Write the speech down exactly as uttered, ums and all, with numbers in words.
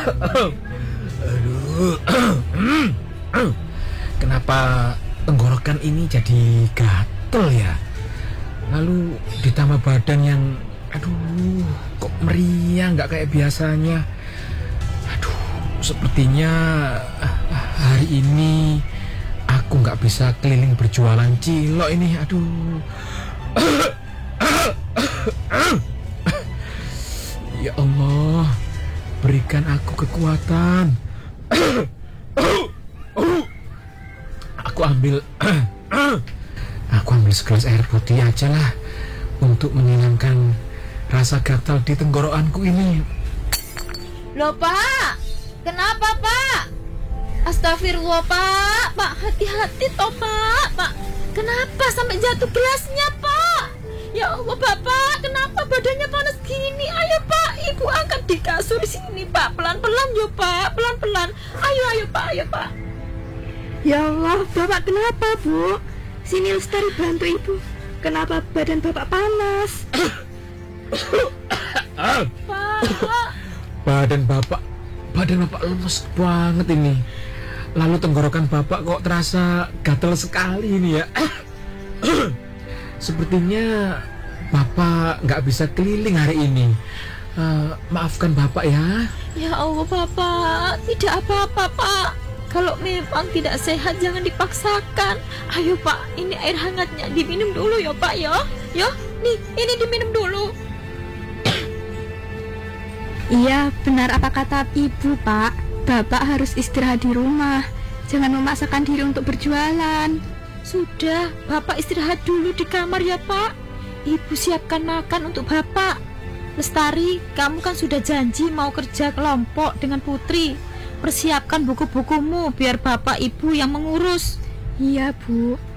Aduh. Kenapa tenggorokan ini jadi gatel ya? Lalu ditambah badan yang, aduh, kok meriang, nggak kayak biasanya. Aduh, sepertinya hari ini aku nggak bisa keliling berjualan cilok ini. Aduh. Ya Allah, berikan aku kekuatan. Aku ambil Aku ambil segelas air putih aja lah untuk menghilangkan rasa gatal di tenggorokanku ini. Loh Pak, kenapa Pak? Astagfirullah Pak, Pak hati-hati toh Pak. Pak, kenapa sampai jatuh gelasnya Pak? Ya Allah Bapak, kenapa badannya panas gini? Ayo Pak, Ibu angkat di kasur di sini Pak, pelan-pelan yo Pak, pelan-pelan. Ayo ayo Pak, ayo Pak. Ya Allah, Bapak kenapa Bu? Sini Lestari bantu Ibu. Kenapa badan Bapak panas? Pak, Badan Bapak, badan Bapak lemes banget ini. Lalu tenggorokan Bapak kok terasa gatal sekali ini ya. Sepertinya Bapak nggak bisa keliling hari ini. Uh, maafkan Bapak ya. ya Allah Bapak, tidak apa-apa Pak. Kalau memang tidak sehat jangan dipaksakan. Ayo Pak, ini air hangatnya diminum dulu ya Pak ya. Ya, nih ini diminum dulu. Iya, benar apa kata Ibu Pak. Bapak harus istirahat di rumah. Jangan memaksakan diri untuk berjualan. Sudah, Bapak istirahat dulu di kamar ya Pak. Ibu siapkan makan untuk Bapak. Lestari, kamu kan sudah janji mau kerja kelompok dengan Putri. Persiapkan buku-bukumu biar Bapak Ibu yang mengurus. Iya Bu.